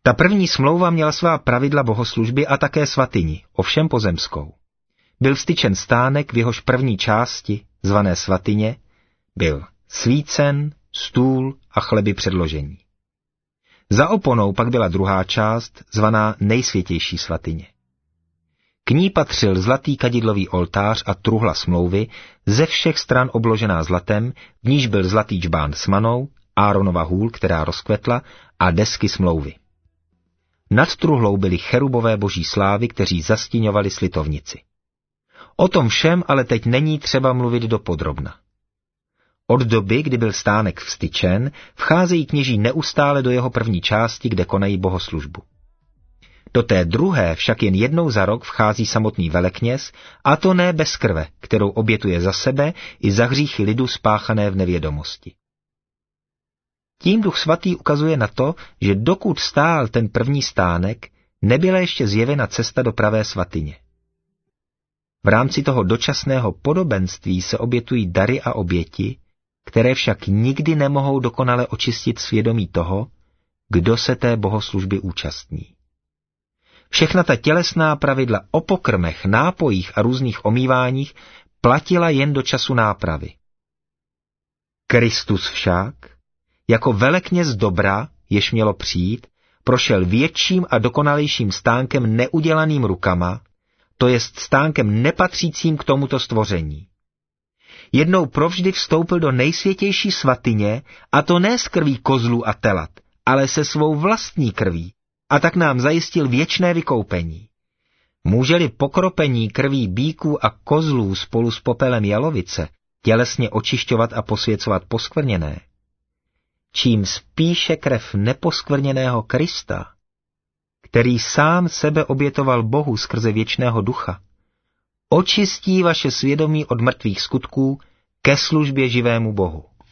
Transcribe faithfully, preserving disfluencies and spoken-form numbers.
Ta první smlouva měla svá pravidla bohoslužby a také svatyni, ovšem pozemskou. Byl vstyčen stánek, v jehož první části, zvané svatyně, byl svícen, stůl a chleby předložení. Za oponou pak byla druhá část, zvaná nejsvětější svatyně. K ní patřil zlatý kadidlový oltář a truhla smlouvy, ze všech stran obložená zlatem, v níž byl zlatý džbán s manou, Áronova hůl, která rozkvetla, a desky smlouvy. Nad truhlou byly cherubové boží slávy, kteří zastíňovali slitovnici. O tom všem ale teď není třeba mluvit dopodrobna. Od doby, kdy byl stánek vstyčen, vcházejí kněží neustále do jeho první části, kde konají bohoslužbu. Do té druhé však jen jednou za rok vchází samotný velekněz, a to ne bez krve, kterou obětuje za sebe i za hříchy lidu spáchané v nevědomosti. Tím Duch Svatý ukazuje na to, že dokud stál ten první stánek, nebyla ještě zjevena cesta do pravé svatyně. V rámci toho dočasného podobenství se obětují dary a oběti, které však nikdy nemohou dokonale očistit svědomí toho, kdo se té bohoslužby účastní. Všechna ta tělesná pravidla o pokrmech, nápojích a různých omýváních platila jen do času nápravy. Kristus však, jako velekněz dobra, jež mělo přijít, prošel větším a dokonalejším stánkem neudělaným rukama, to jest stánkem nepatřícím k tomuto stvoření. Jednou provždy vstoupil do nejsvětější svatyně, a to ne z krví kozlů a telat, ale se svou vlastní krví, a tak nám zajistil věčné vykoupení. Může-li pokropení krví býků a kozlů spolu s popelem jalovice tělesně očišťovat a posvěcovat poskvrněné, čím spíše krev neposkvrněného Krista, který sám sebe obětoval Bohu skrze věčného ducha, očistí vaše svědomí od mrtvých skutků ke službě živému Bohu.